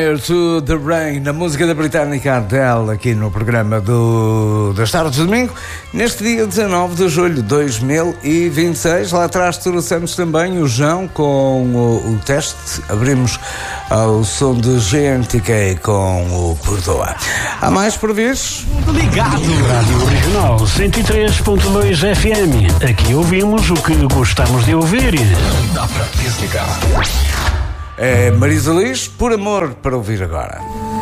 Fire to the Rain, a música da britânica Adele, aqui no programa das tardes de domingo, neste dia 19 de julho de 2026. Lá atrás trouxemos também o João com o teste. Abrimos ao som de GNTK com o Perdoa. Há mais por vir? Ligado. Rádio Regional 103.2 FM. Aqui ouvimos o que gostamos de ouvir. Dá para desligar. É Marisa Liz, Por Amor, para ouvir agora.